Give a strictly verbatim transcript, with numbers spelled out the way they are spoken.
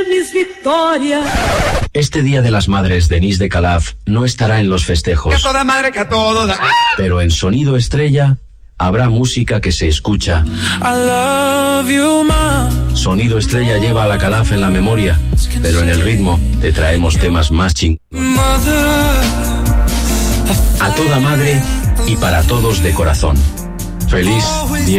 Este Día de las Madres, Denise de Calaf no estará en los festejos. Que a toda madre, que a todo da. Pero en Sonido Estrella habrá música que se escucha. I love you, ma. Sonido Estrella lleva a la Calaf en la memoria, pero en el ritmo te traemos temas más ching. A toda madre y para todos de corazón. Feliz día.